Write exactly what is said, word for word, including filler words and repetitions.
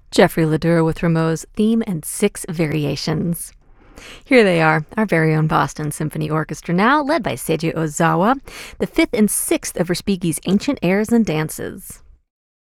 Jeffrey Ledoux with Rameau's Theme and Six Variations. Here they are, our very own Boston Symphony Orchestra now, led by Seiji Ozawa, the fifth and sixth of Respighi's Ancient Airs and Dances.